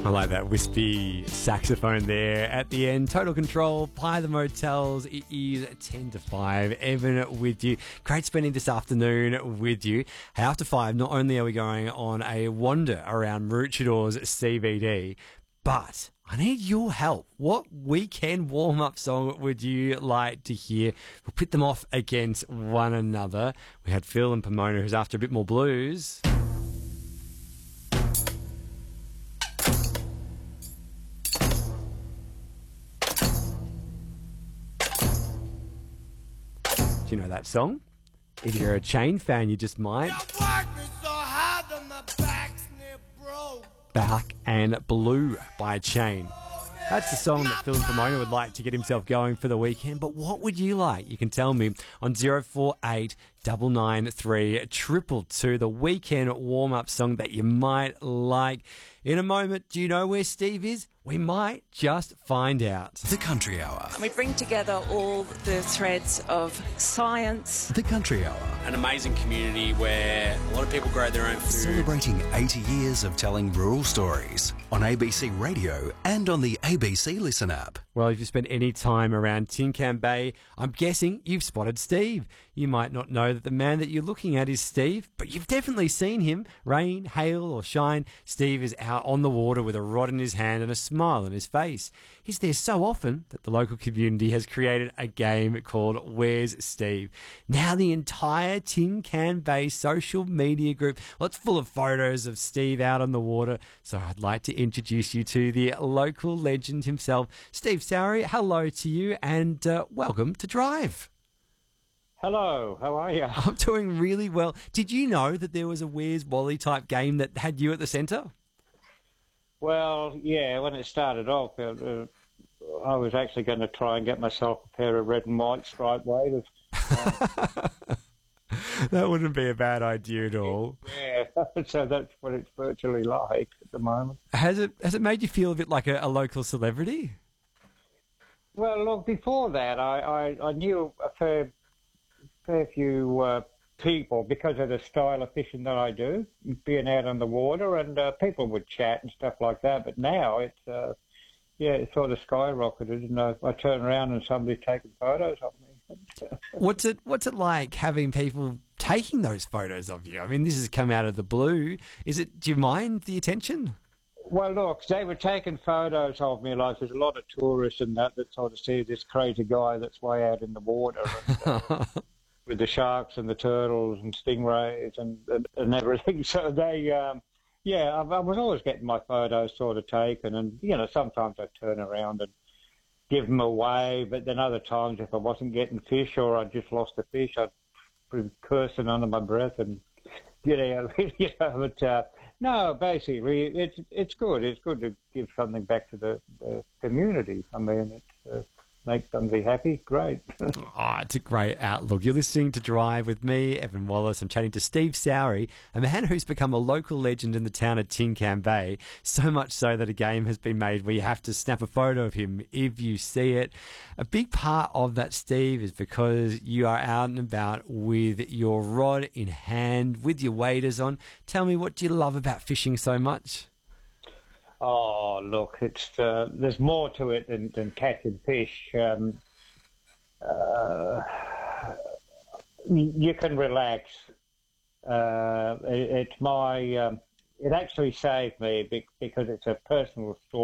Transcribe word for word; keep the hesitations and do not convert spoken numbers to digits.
I like that wispy saxophone there at the end. Total Control, Pie the Motels. It is ten to five. Evan with you. Great spending this afternoon with you. Hey, after five, not only are we going on a wander around Maroochydores C B D, but I need your help. What weekend warm-up song would you like to hear? We'll pit them off against one another. We had Phil and Pomona, who's after a bit more blues. Do you know that song? If you're a Chain fan, you just might. Back and Blue by Chain. That's the song that Phil and Pomona would like to get himself going for the weekend. But what would you like? You can tell me on zero four eight nine nine three triple two, the weekend warm-up song that you might like. In a moment, do you know where Steve is? We might just find out. The Country Hour. We bring together all the threads of science. The Country Hour. An amazing community where a lot of people grow their own food. Celebrating eighty years of telling rural stories on A B C Radio and on the A B C Listen app. Well, if you spent any time around Tin Can Bay, I'm guessing you've spotted Steve. You might not know that the man that you're looking at is Steve, but you've definitely seen him. Rain, hail or shine, Steve is out on the water with a rod in his hand and a smile on his face. He's there so often that the local community has created a game called Where's Steve? Now the entire Tin Can Bay social media group, well, it's full of photos of Steve out on the water. So I'd like to introduce you to the local legend himself, Steve Sowery. Hello to you and uh, welcome to Drive. Hello, how are you? I'm doing really well. Did you know that there was a Where's Wally type game that had you at the centre? Well, yeah, when it started off, uh, uh, I was actually going to try and get myself a pair of red and white striped waders. Uh, that wouldn't be a bad idea at all. Yeah, so that's what it's virtually like at the moment. Has it has it made you feel a bit like a, a local celebrity? Well, look, before that, I, I, I knew a fair, fair few uh, people because of the style of fishing that I do, being out on the water, and uh, people would chat and stuff like that. But now it's, uh, yeah, it's sort of skyrocketed, and I, I turn around and somebody's taking photos of me. What's it What's it like having people taking those photos of you? I mean, this has come out of the blue. Is it? Do you mind the attention? Well, look, they were taking photos of me. Like, there's a lot of tourists and that that sort of see this crazy guy that's way out in the water. And, uh, with the sharks and the turtles and stingrays and, and, and everything. So they, um, yeah, I, I was always getting my photos sort of taken. And, you know, sometimes I'd turn around and give them away. But then other times, if I wasn't getting fish or I just lost a fish, I'd be cursing under my breath and, you know, you know but, uh, no, basically, it's it's good. It's good to give something back to the, the community. I mean, it's... Uh, make somebody happy, great. Oh, it's a great outlook. You're listening to Drive with me, Evan Wallace. I'm chatting to Steve Sowery, a man who's become a local legend in the town of Tin Can Bay, so much so that a game has been made where you have to snap a photo of him if you see it. A big part of that, Steve, is because you are out and about with your rod in hand, with your waders on. Tell me, what do you love about fishing so much? Oh, look, it's uh, there's more to it than, than catching fish. Um, uh, you can relax. Uh, it, it's my. Um, it actually saved me because it's a personal story.